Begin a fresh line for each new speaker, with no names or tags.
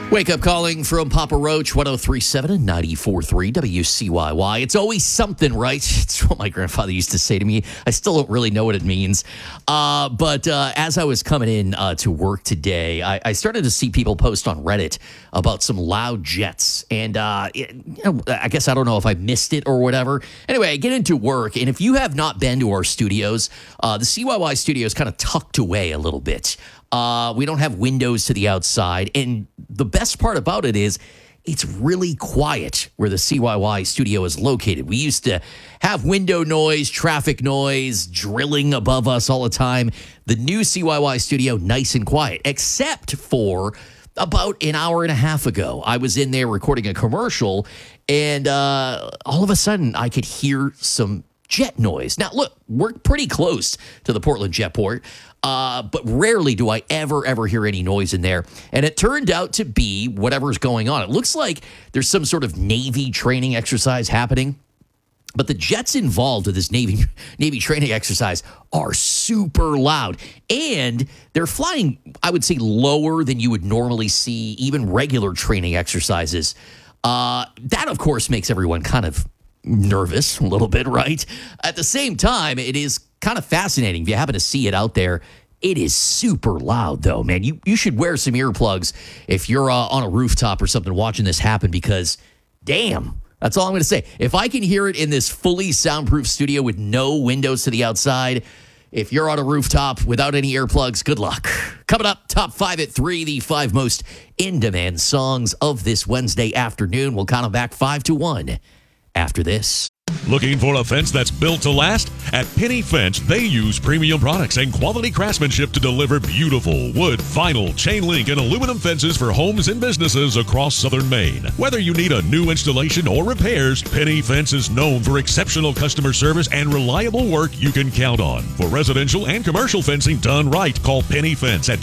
Wake up calling from Papa Roach, 103.7 and 94.3 WCYY. It's always something, right? It's what my grandfather used to say to me. I still don't really know what it means. But as I was coming in to work today, I started to see people post on Reddit about some loud jets. And I guess I don't know if I missed it or whatever. Anyway, I get into work, and if you have not been to our studios, the CYY studio is kind of tucked away a little bit. We don't have windows to the outside. And the best part about it is it's really quiet where the CYY studio is located. We used to have window noise, traffic noise, drilling above us all the time. The new CYY studio, nice and quiet, except for about an hour and a half ago. I was in there recording a commercial, and all of a sudden I could hear some jet noise. Now, look, we're pretty close to the Portland Jetport, but rarely do I ever hear any noise in there. And it turned out to be whatever's going on. It looks like there's some sort of Navy training exercise happening. But the jets involved with this Navy training exercise are super loud. And they're flying, I would say, lower than you would normally see even regular training exercises. That, of course, makes everyone kind of nervous a little bit, right? At the same time, it is kind of fascinating. If you happen to see it out there, it is super loud, though, man. You should wear some earplugs if you're on a rooftop or something watching this happen, because, damn, that's all I'm going to say. If I can hear it in this fully soundproof studio with no windows to the outside, if you're on a rooftop without any earplugs, good luck. Coming up, top 5 at 3, the 5 most in-demand songs of this Wednesday afternoon. We'll count them back 5 to 1 after this.
Looking for a fence that's built to last? At Penny Fence, they use premium products and quality craftsmanship to deliver beautiful wood, vinyl, chain link, and aluminum fences for homes and businesses across southern Maine. Whether you need a new installation or repairs, Penny Fence is known for exceptional customer service and reliable work you can count on. For residential and commercial fencing done right, call Penny Fence at